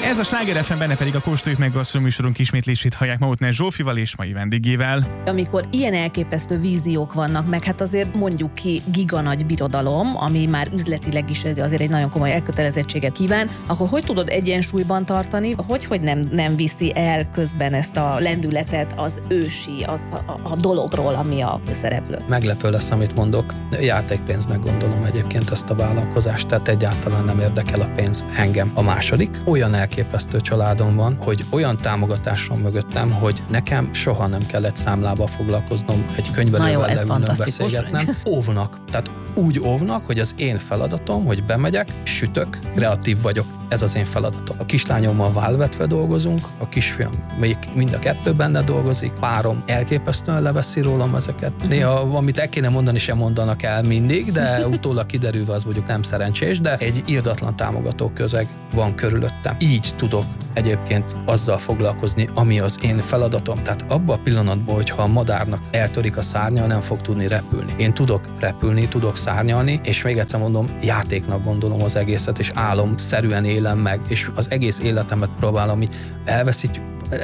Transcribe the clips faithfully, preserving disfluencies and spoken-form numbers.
Ez a Sláger ef em, benne pedig a Kóstoljuk meg gasztroműsorunk ismétlését hallják Mautner Zsófival és mai vendégével. Amikor ilyen elképesztő víziók vannak, meg hát azért mondjuk ki giganagy birodalom, ami már üzletileg is ez azért egy nagyon komoly elkötelezettséget kíván, akkor hogy tudod egyensúlyban tartani, hogy, hogy nem, nem viszi el közben ezt a lendületet az ősi, az, a, a dologról, ami a főszereplő? Meglepő lesz, amit mondok. Játékpénznek gondolom egyébként ezt a vállalkozást, tehát egyáltalán nem érdekel a pénz engem. A második, olyan elképesztő családom van, hogy olyan támogatásom mögöttem, hogy nekem soha nem kellett számlába foglalkoznom, egy könyvelővel leülnöm, beszélgetnem. Óvnak. Tehát úgy óvnak, hogy az én feladatom, hogy bemegyek, sütök, kreatív vagyok. Ez az én feladatom. A kislányommal válvetve dolgozunk, a kisfiam még mind a kettő benne dolgozik, párom elképesztően leveszi rólam ezeket. Néha, amit el kéne mondani, sem mondanak el mindig, de utólag kiderülve az mondjuk nem szerencsés, de egy irdatlan támogató közeg van körülöttem. Így tudok egyébként azzal foglalkozni, ami az én feladatom. Tehát abban a pillanatban, hogyha a madárnak eltörik a szárnya, nem fog tudni repülni. Én tudok repülni, tudok szárnyalni, és még egyszer mondom, játéknak gondolom az egészet, és álomszerűen élem meg, és az egész életemet próbálom, ami elveszítjük,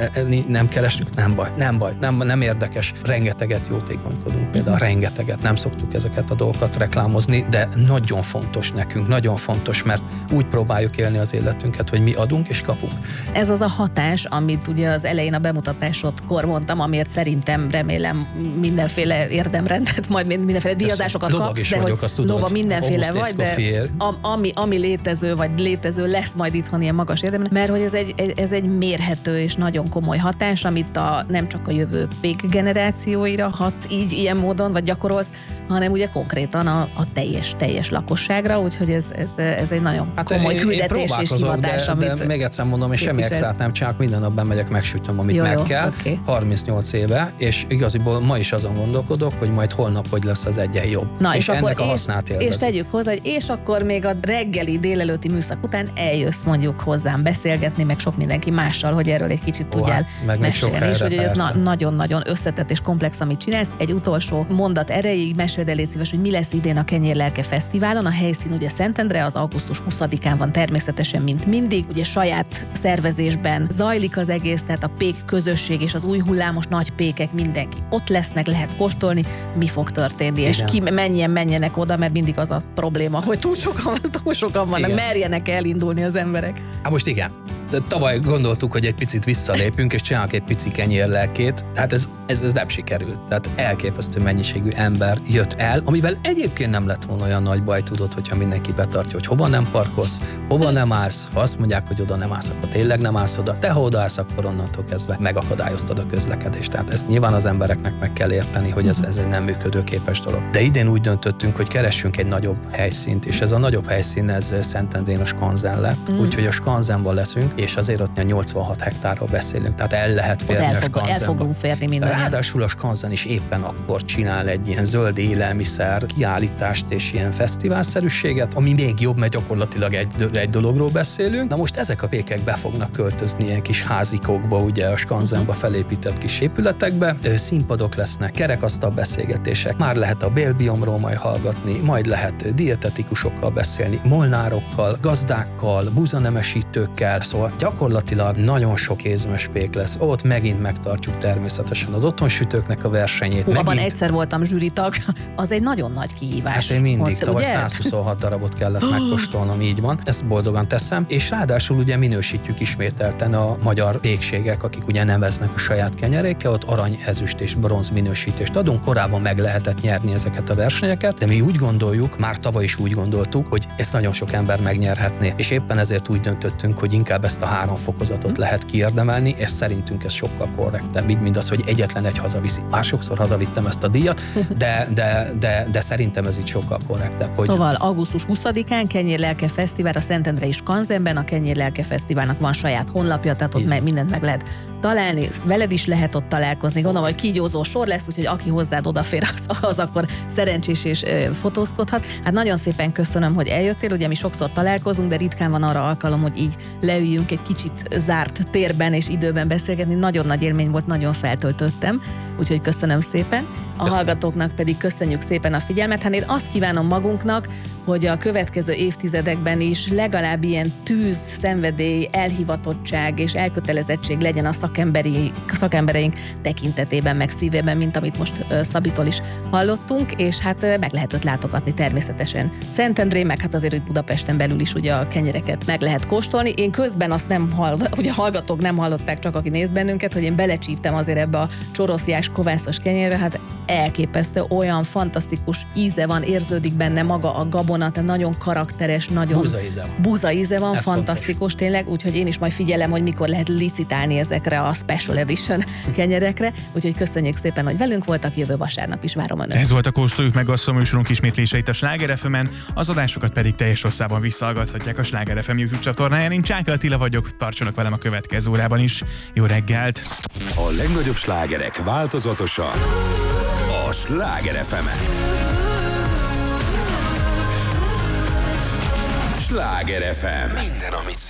nem kerestük, nem baj, nem baj, nem, nem érdekes. Rengeteget jótékonykodunk, például rengeteget, nem szoktuk ezeket a dolgokat reklámozni, de nagyon fontos nekünk, nagyon fontos, mert úgy próbáljuk élni az életünket, hogy mi adunk és kapunk. Ez az a hatás, amit ugye az elején a bemutatásodkor mondtam, amiért szerintem, remélem mindenféle érdemrendet, majd mindenféle díjazásokat lovag kapsz, is de vagyok, hogy azt tudod, lova mindenféle vagy, de a, ami, ami létező, vagy létező lesz majd itthon ilyen magas érdemre, mert hogy ez egy, ez egy mérhető és nagyon komoly hatás, amit a, nem csak a jövő pék generációira hatsz így, ilyen módon, vagy gyakorolsz, hanem ugye konkrétan a, a teljes, teljes lakosságra, úgyhogy ez, ez, ez egy nagyon hát komoly én, küldetés én és hivatás, de, amit... De még egyszer mondom, és semmi extrát nem csinálok, minden nap bemegyek, megsütöm, amit jó, meg jó, kell, okay. harmincnyolc éve, és igaziból ma is azon gondolkodok, hogy majd holnap hogy lesz az egyen jobb. Na, és, és ennek a hasznát élvezik. És tegyük hozzá, hogy és akkor még a reggeli, délelőtti műszak után eljössz mondjuk hozzám beszélgetni, meg sok mindenki mással, hogy erről egy kicsit tudjál meg mesélni. És hogy ez na- nagyon-nagyon összetett és komplex, amit csinálsz. Egy utolsó mondat erejéig meséld el, légy szíves, hogy mi lesz idén a Kenyérlelke Fesztiválon. A helyszín ugye Szentendre, az augusztus huszadikán van természetesen, mint mindig. Ugye saját szervezésben zajlik az egész, tehát a pék közösség és az új hullámos nagy pékek, mindenki ott lesznek, lehet kóstolni, mi fog történni, igen. És ki menjen, menjenek oda, mert mindig az a probléma, hogy túl sokan, túl sokan vannak, igen. Merjenek elindulni az emberek. Hát most igen. De tavaly gondoltuk, hogy egy picit visszalépünk, és csinálunk egy pici kenyérlelkét. Tehát ez, ez, ez nem sikerült. Tehát elképesztő mennyiségű ember jött el, amivel egyébként nem lett volna olyan nagy baj, tudod, hogyha mindenki betartja, hogy hova nem parkolsz, hova nem állsz. Ha azt mondják, hogy oda nem állsz, akkor tényleg nem állsz oda. Te, ha oda állsz, akkor onnantól kezdve megakadályoztad a közlekedést. Tehát ezt nyilván az embereknek meg kell érteni, hogy ez, ez egy nem működőképes dolog. De idén úgy döntöttünk, hogy keressünk egy nagyobb helyszínt, és ez a nagyobb helyszín, ez Szentendrén a Skanzen lett. Mm. Úgyhogy a Skanzenban leszünk, és azért ott nyolcvanhat hektárról beszélünk, tehát el lehet férni el a Skanzenba. El fogunk férni minden. Ráadásul a Skanzen is éppen akkor csinál egy ilyen zöld élelmiszer kiállítást és ilyen fesztiválszerűséget, ami még jobb, mert gyakorlatilag egy, egy dologról beszélünk. Na most ezek a pékek be fognak költözni ilyen kis házikokba, ugye a Skanzenba felépített kis épületekbe. Színpadok lesznek, kerekasztal beszélgetések, már lehet a bélbiomról majd hallgatni, majd lehet dietetikusokkal beszélni, molnárokkal, gazdákkal, búzanemesítőkkel, szóval gyakorlatilag nagyon sok ézmes pék lesz. Ott megint megtartjuk természetesen az otthonsütőknek a versenyét. Hú, abban egyszer voltam zsűritag, az egy nagyon nagy kihívás. Hát én mindig, ott, tavaly százhuszonhat darabot kellett megkóstolnom, így van. Ezt boldogan teszem, és ráadásul ugye minősítjük ismételten a magyar pékségek, akik ugye neveznek a saját kenyerékkel, ott arany, ezüst és bronz minősítést adunk. Korábban meg lehetett nyerni ezeket a versenyeket, de mi úgy gondoljuk, már tavaly is úgy gondoltuk, hogy ezt nagyon sok ember megnyerhetné, és éppen ezért úgy döntöttünk, hogy inkább ezt a három fokozatot lehet kiérdemelni, és szerintünk ez sokkal korrektebb, így mint az, hogy egyetlen egy hazaviszi. Már sokszor hazavittem ezt a díjat, de, de, de, de szerintem ez így sokkal korrektebb. Hogy... Szóval augusztus huszadikán Kenyérlelke Fesztivál a Szentendrei Skanzenben, a Kenyérlelke Fesztiválnak van saját honlapja, tehát ott meg mindent meg lehet találni, veled is lehet ott találkozni. Gondolom, hogy kígyózó sor lesz, úgyhogy aki hozzád odafér, az, az akkor szerencsés és ö, fotózkodhat. Hát nagyon szépen köszönöm, hogy eljöttél, ugye mi sokszor találkozunk, de ritkán van arra alkalom, hogy így leüljünk egy kicsit zárt térben és időben beszélgetni. Nagyon nagy élmény volt, nagyon feltöltöttem, úgyhogy köszönöm szépen. A hallgatóknak pedig köszönjük szépen a figyelmet. Hát én azt kívánom magunknak, hogy a következő évtizedekben is legalább ilyen tűz, szenvedély, elhivatottság és elkötelezettség legyen a szakemberi, szakembereink tekintetében, meg szívében, mint amit most Szabitól is hallottunk, és hát meg lehet őt látogatni természetesen Szentendrén, meg hát azért itt Budapesten belül is ugye a kenyereket meg lehet kóstolni. Én közben azt nem hall, ugye a hallgatók nem hallották, csak aki néz bennünket, hogy én belecsíptem azért ebbe a csoroszjás, kovászos kenyérbe, hát elképesztő, olyan fantasztikus íze van, érződik benne maga a gabona, tehát nagyon karakteres, nagyon Búza íze van. Búza íze van, Ez fantasztikus fontos. Tényleg, úgyhogy én is majd figyelem, hogy mikor lehet licitálni ezekre a Special Edition kenyerekre, úgyhogy köszönjük szépen, hogy velünk voltak, jövő vasárnap is várom önöket. Ez volt a Kóstoljuk meg a műsorunk ismétlése itt a Sláger ef emen, az adásokat pedig teljes hosszában visszahallgathatják a Sláger ef em YouTube csatornáján. Én Csáky Attila vagyok, tartsanak velem a következő órában is. Jó reggelt! A legnagyobb slágerek változatosan a Sláger ef emen. Sláger ef em. Minden, amit